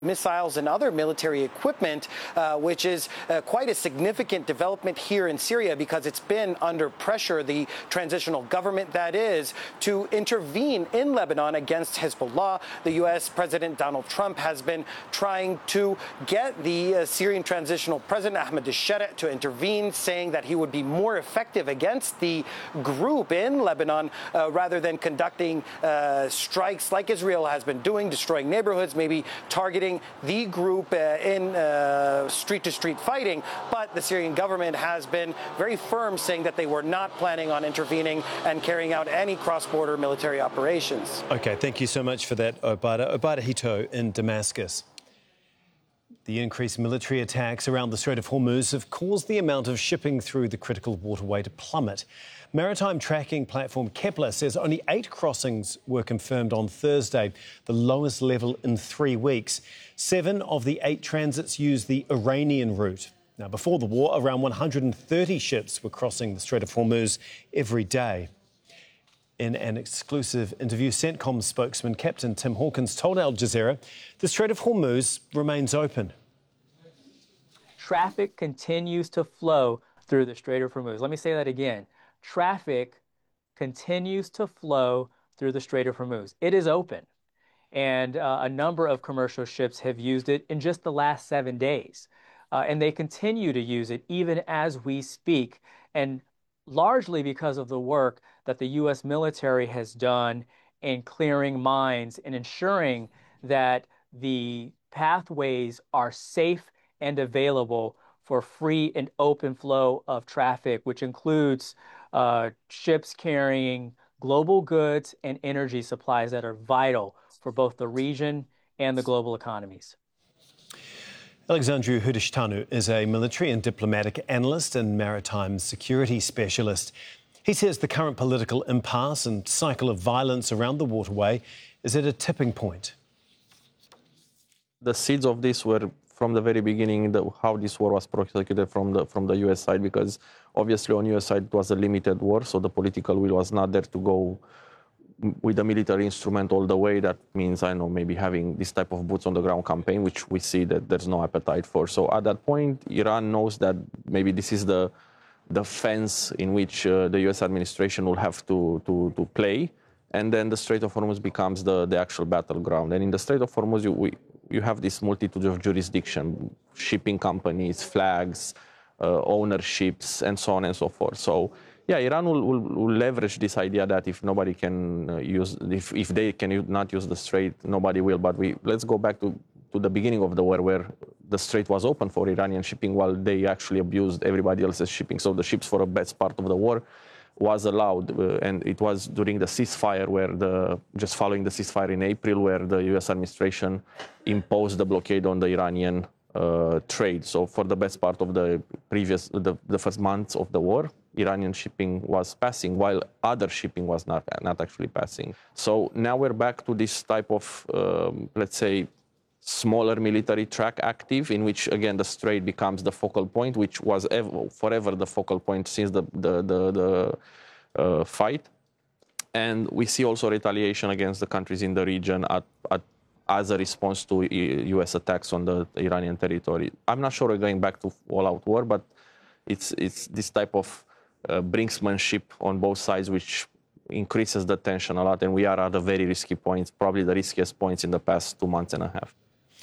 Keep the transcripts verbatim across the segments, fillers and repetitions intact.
missiles and other military equipment, uh, which is uh, quite a significant development here in Syria because it's been under pressure, the transitional government that is, to intervene in Lebanon against Hezbollah. The U S President Donald Trump has been trying to get the uh, Syrian transitional president Ahmed al-Shara to intervene, saying that he would be more effective against the group in Lebanon uh, rather than conducting uh, strikes like Israel has been doing, destroying neighborhoods, maybe targeting the group uh, in uh, street-to-street fighting. But the Syrian government has been very firm, saying that they were not planning on intervening and carrying out any cross-border military operations. OK, thank you so much for that, Obada. Obada Hito in Damascus. The increased military attacks around the Strait of Hormuz have caused the amount of shipping through the critical waterway to plummet. Maritime tracking platform Kepler says only eight crossings were confirmed on Thursday, the lowest level in three weeks. Seven of the eight transits used the Iranian route. Now, before the war, around one hundred thirty ships were crossing the Strait of Hormuz every day. In an exclusive interview, CENTCOM spokesman Captain Tim Hawkins told Al Jazeera the Strait of Hormuz remains open. Traffic continues to flow through the Strait of Hormuz. Let me say that again. Traffic continues to flow through the Strait of Hormuz. It is open, and uh, a number of commercial ships have used it in just the last seven days. Uh, and they continue to use it even as we speak, and largely because of the work that the U S military has done in clearing mines and ensuring that the pathways are safe and available for free and open flow of traffic, which includes uh, ships carrying global goods and energy supplies that are vital for both the region and the global economies. Alexandru Hudishtanu is a military and diplomatic analyst and maritime security specialist. He says the current political impasse and cycle of violence around the waterway is at a tipping point. The seeds of this were from the very beginning, the, how this war was prosecuted from the from the U S side, because obviously on U S side it was a limited war, so the political will was not there to go with a military instrument all the way. That means, I know, maybe having this type of boots on the ground campaign, which we see that there's no appetite for. So at that point, Iran knows that maybe this is the the fence in which uh, the U S administration will have to, to, to play. And then the Strait of Hormuz becomes the, the actual battleground. And in the Strait of Hormuz, you, we, you have this multitude of jurisdiction, shipping companies, flags, uh, ownerships, and so on and so forth. So yeah, Iran will, will, will leverage this idea that if nobody can uh, use, if, if they can not use the Strait, nobody will. But we let's go back to, to the beginning of the war, where the Strait was open for Iranian shipping while they actually abused everybody else's shipping. So the ships for the best part of the war was allowed, uh, and it was during the ceasefire, where the just following the ceasefire in April, where the U S administration imposed the blockade on the Iranian uh, trade. So for the best part of the previous, the, the first months of the war, Iranian shipping was passing, while other shipping was not not actually passing. So now we're back to this type of, um, let's say, smaller military track active, in which again the Strait becomes the focal point, which was ever, forever the focal point since the the the, the uh, fight. And we see also retaliation against the countries in the region at, at, as a response to U S attacks on the Iranian territory. I'm not sure we're going back to all-out war, but it's it's this type of uh, brinksmanship on both sides, which increases the tension a lot, and we are at a very risky point, probably the riskiest points in the past two months and a half.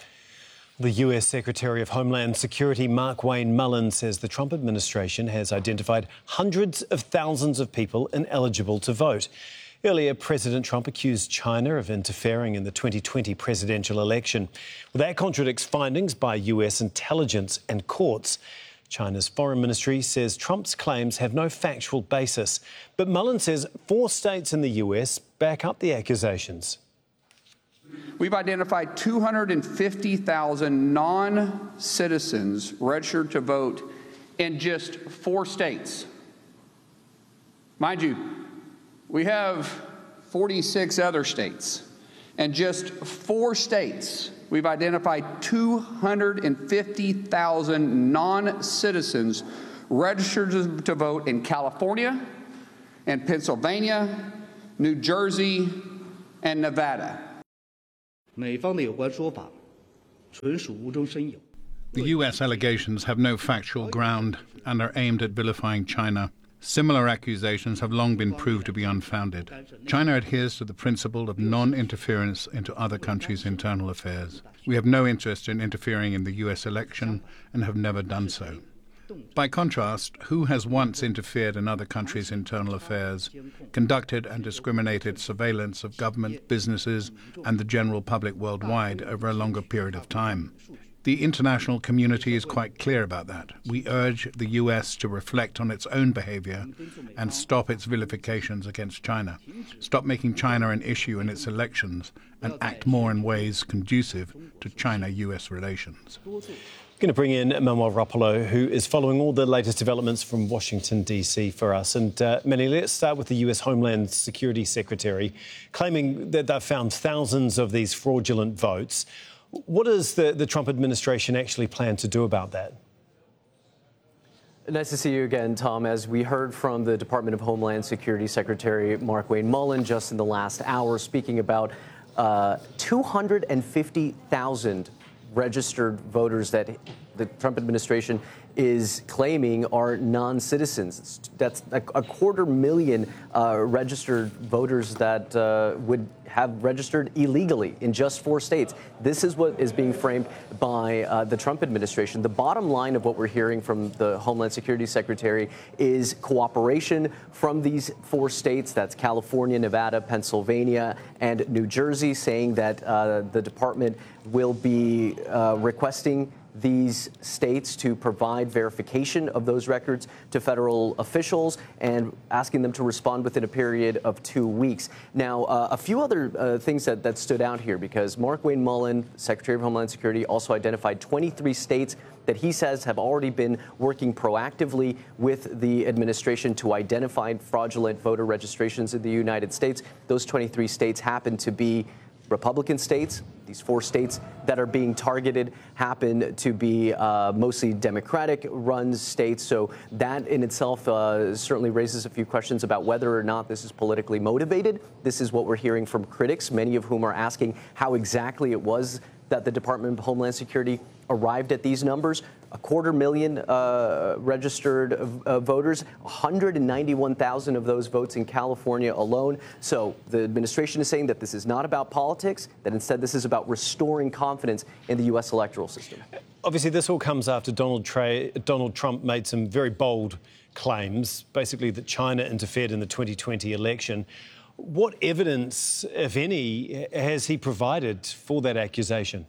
The U S Secretary of Homeland Security, Markwayne Mullin, says the Trump administration has identified hundreds of thousands of people ineligible to vote. Earlier, President Trump accused China of interfering in the twenty twenty presidential election. Well, that contradicts findings by U S intelligence and courts. China's foreign ministry says Trump's claims have no factual basis. But Mullin says four states in the U S back up the accusations. We've identified two hundred fifty thousand non-citizens registered to vote in just four states. Mind you, we have forty-six other states. And just four states, we've identified two hundred fifty thousand non-citizens registered to vote in California, and Pennsylvania, New Jersey, and Nevada. 美方的有关说法 The U S allegations have no factual ground and are aimed at vilifying China. Similar accusations have long been proved to be unfounded. China adheres to the principle of non-interference into other countries' internal affairs. We have no interest in interfering in the U S election and have never done so. By contrast, who has once interfered in other countries' internal affairs, conducted and discriminated surveillance of government, businesses, and the general public worldwide over a longer period of time? The international community is quite clear about that. We urge the U S to reflect on its own behavior and stop its vilifications against China. Stop making China an issue in its elections and act more in ways conducive to China-U S relations. Going to bring in Manuel Rapolo, who is following all the latest developments from Washington, D C for us. And, uh, Manny, let's start with the U S Homeland Security Secretary claiming that they've found thousands of these fraudulent votes. What does the, the Trump administration actually plan to do about that? Nice to see you again, Tom. As we heard from the Department of Homeland Security Secretary Markwayne Mullin just in the last hour, speaking about uh, two hundred fifty thousand registered voters that the Trump administration is claiming are non-citizens. That's a, a quarter million uh, registered voters that uh, would have registered illegally in just four states. This is what is being framed by uh, the Trump administration. The bottom line of what we're hearing from the Homeland Security Secretary is cooperation from these four states. That's California, Nevada, Pennsylvania, and New Jersey, saying that uh, the department will be uh, requesting these states to provide verification of those records to federal officials and asking them to respond within a period of two weeks. Now, uh, a few other uh, things that, that stood out here, because Markwayne Mullin, Secretary of Homeland Security, also identified twenty-three states that he says have already been working proactively with the administration to identify fraudulent voter registrations in the United States. Those twenty-three states happen to be Republican states. These four states that are being targeted happen to be uh, mostly Democratic-run states. So that in itself uh, certainly raises a few questions about whether or not this is politically motivated. This is what we're hearing from critics, many of whom are asking how exactly it was that the Department of Homeland Security arrived at these numbers. A quarter million uh, registered uh, voters, one hundred ninety-one thousand of those votes in California alone. So the administration is saying that this is not about politics, that instead this is about restoring confidence in the U S electoral system. Obviously, this all comes after Donald, Tra- Donald Trump made some very bold claims, basically that China interfered in the twenty twenty election. What evidence, if any, has he provided for that accusation?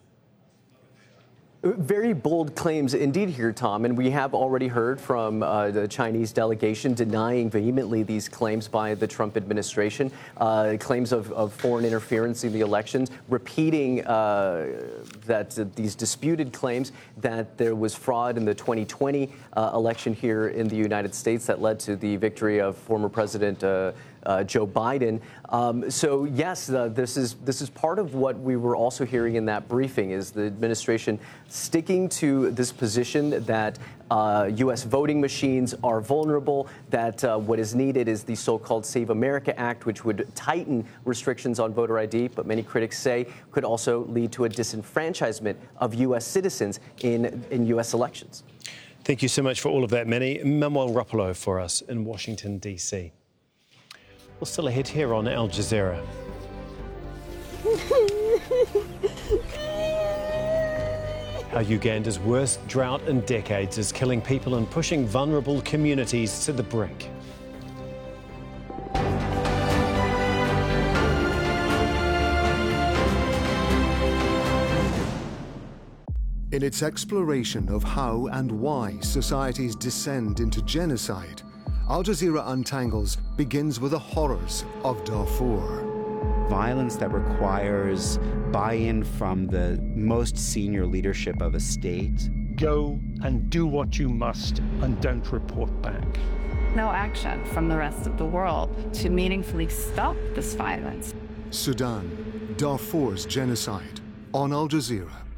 Very bold claims indeed here, Tom, and we have already heard from uh, the Chinese delegation denying vehemently these claims by the Trump administration, uh, claims of, of foreign interference in the elections, repeating uh, that uh, these disputed claims that there was fraud in the twenty twenty uh, election here in the United States that led to the victory of former President uh, Uh, Joe Biden. Um, so yes, uh, this is this is part of what we were also hearing in that briefing, is the administration sticking to this position that uh, U S voting machines are vulnerable, that uh, what is needed is the so-called Save America Act, which would tighten restrictions on voter I D, but many critics say could also lead to a disenfranchisement of U S citizens in, in U S elections. Thank you so much for all of that, Manny. Manuel Rapolo for us in Washington, D C. Well, still ahead here on Al Jazeera. How Uganda's worst drought in decades is killing people and pushing vulnerable communities to the brink. In its exploration of how and why societies descend into genocide, Al Jazeera Untangles begins with the horrors of Darfur. Violence that requires buy-in from the most senior leadership of a state. Go and do what you must and don't report back. No action from the rest of the world to meaningfully stop this violence. Sudan, Darfur's genocide, on Al Jazeera.